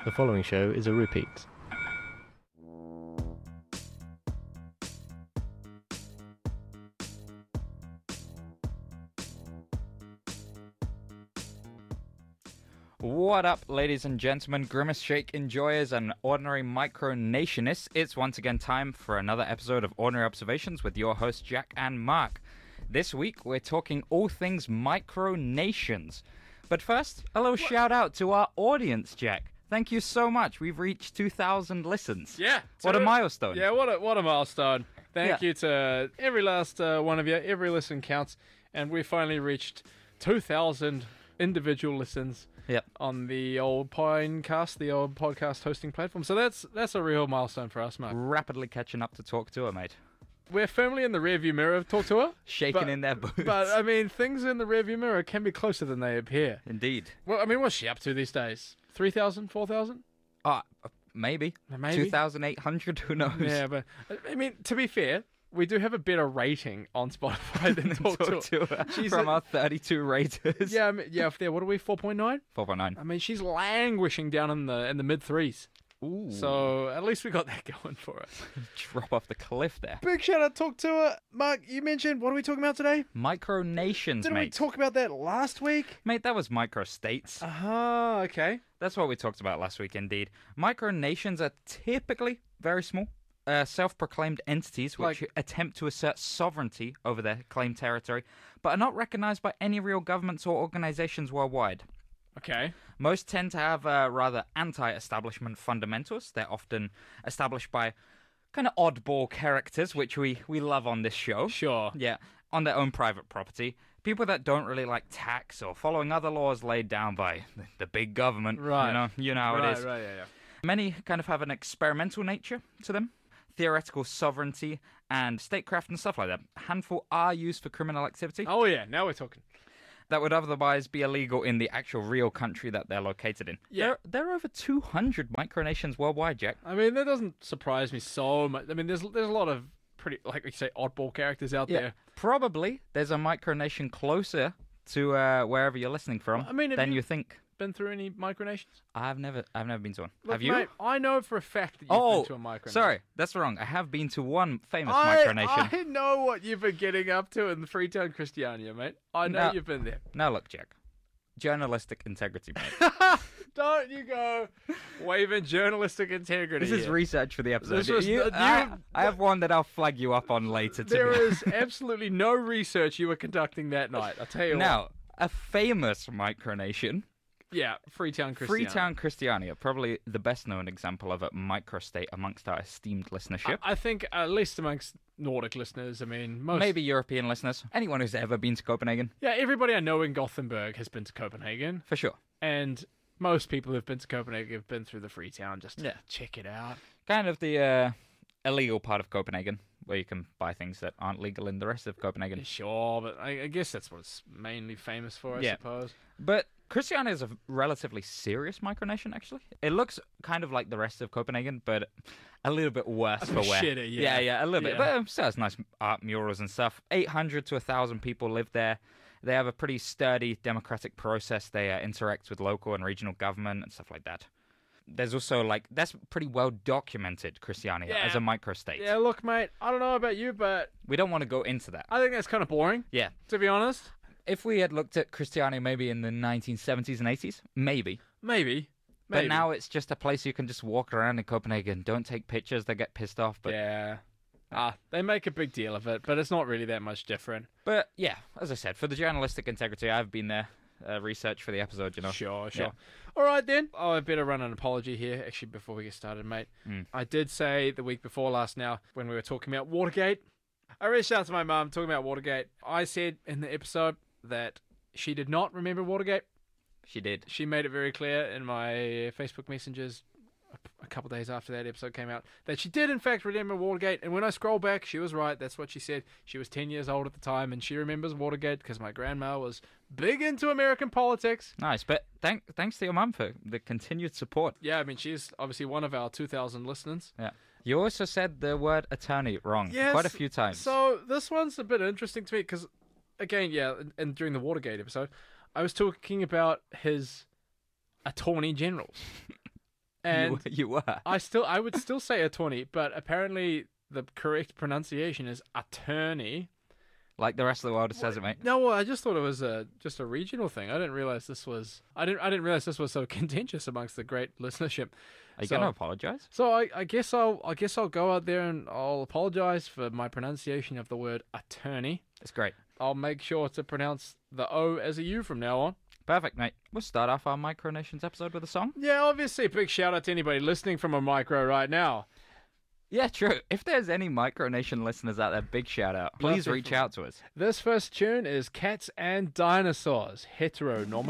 The following show is a repeat. What up, ladies and gentlemen, Grimace Shake enjoyers and ordinary micronationists? It's once again time for another episode of Ordinary Observations with your hosts Jack and Mark. This week we're talking all things micronations. But first, a little shout out to our audience, Jack. Thank you so much. We've reached 2,000 listens. Yeah. What a milestone. Yeah, what a milestone. Thank you to every last one of you. Every listen counts. And we finally reached 2,000 individual listens on the old Pinecast, the old podcast hosting platform. So that's a real milestone for us, Mark. Rapidly catching up to Talk To Her, mate. We're firmly in the rearview mirror of Talk To Her. Shaking in their boots. But, I mean, things in the rearview mirror can be closer than they appear. Indeed. Well, I mean, what's she up to these days? 3,000? 4,000? Maybe. Maybe. 2,800, who knows? Yeah, but, I mean, to be fair, we do have a better rating on Spotify than Talk To Her. From our 32 raters. Yeah, what are we, 4.9? 4.9. I mean, she's languishing down in the mid-threes. Ooh. So, at least we got that going for us. Drop off the cliff there. Big shout out, Talk To Her. Mark, you mentioned, what are we talking about today? Micronations, Didn't mate. we talk about that last week? Mate, that was microstates. Okay. That's what we talked about last week, indeed. Micronations are typically very small, self-proclaimed entities which attempt to assert sovereignty over their claimed territory, but are not recognized by any real governments or organizations worldwide. Okay. Most tend to have rather anti-establishment fundamentals. They're often established by kind of oddball characters, which we love on this show. Sure. Yeah, on their own private property. People that don't really like tax or following other laws laid down by the big government. Right. You know how it is. Right, yeah. Many kind of have an experimental nature to them. Theoretical sovereignty and statecraft and stuff like that. A handful are used for criminal activity. Oh, yeah, now we're talking. That would otherwise be illegal in the actual real country that they're located in. Yeah. There are over 200 micronations worldwide, Jack. I mean, that doesn't surprise me so much. I mean, there's a lot of pretty, like you say, oddball characters out there. Probably there's a micronation closer to wherever you're listening from than you think. Been through any micronations? I've never been to one. Look, have you? Mate, I know for a fact that you've been to a micronation. Sorry, that's wrong. I have been to one famous micronation. I know what you've been getting up to in the Freetown Christiania, mate. I know you've been there. Now look, Jack. Journalistic integrity, mate. Don't you go waving journalistic integrity. This is research for the episode. I have one that I'll flag you up on later. There is absolutely no research you were conducting that night. I'll tell you now, a famous micronation. Yeah, Freetown Christiania. Freetown Christiania, probably the best known example of a microstate amongst our esteemed listenership. I think at least amongst Nordic listeners, I mean, maybe European listeners, anyone who's ever been to Copenhagen. Yeah, everybody I know in Gothenburg has been to Copenhagen. For sure. And most people who've been to Copenhagen have been through the Freetown just to check it out. Kind of the illegal part of Copenhagen, where you can buy things that aren't legal in the rest of Copenhagen. Sure, but I guess that's what it's mainly famous for, I suppose. But Christiania is a relatively serious micronation, actually. It looks kind of like the rest of Copenhagen, but a little bit worse for wear. Shitty, Yeah, a little bit. But it still has nice art murals and stuff. 800 to 1,000 people live there. They have a pretty sturdy democratic process. They interact with local and regional government and stuff like that. There's also, that's pretty well documented, Christiania, as a microstate. Yeah, look, mate, I don't know about you, but we don't want to go into that. I think that's kind of boring. Yeah. To be honest. If we had looked at Christiania maybe in the 1970s and 80s, maybe. But now it's just a place you can just walk around in Copenhagen. Don't take pictures, they get pissed off. But yeah. They make a big deal of it, but it's not really that much different. But yeah, as I said, for the journalistic integrity, I've been there. Research for the episode, you know. Sure. Yeah. All right, then. I better run an apology here, actually, before we get started, mate. I did say the week before last now, when we were talking about Watergate, I reached out to my mum talking about Watergate. I said in the episode that she did not remember Watergate. She did. She made it very clear in my Facebook messages a couple days after that episode came out that she did in fact remember Watergate. And when I scroll back, she was right. That's what she said. She was 10 years old at the time, and she remembers Watergate because my grandma was big into American politics. Nice, but thanks to your mum for the continued support. Yeah, I mean, she's obviously one of our 2,000 listeners. Yeah. You also said the word attorney wrong quite a few times. So this one's a bit interesting to me because, again, and during the Watergate episode, I was talking about his attorney generals. And you were. I would still say attorney, but apparently the correct pronunciation is attorney. Like the rest of the world says it, mate. No, well, I just thought it was just a regional thing. I didn't realize this was. I didn't realize this was so contentious amongst the great listenership. Are you going to apologize? So I guess I'll go out there and I'll apologize for my pronunciation of the word attorney. It's great. I'll make sure to pronounce the O as a U from now on. Perfect, mate. We'll start off our Micronations episode with a song. Yeah, obviously, big shout out to anybody listening from a micro right now. Yeah, true. If there's any Micronation listeners out there, big shout out. Please reach out to us. This first tune is Cats and Dinosaurs, Heteronormativity.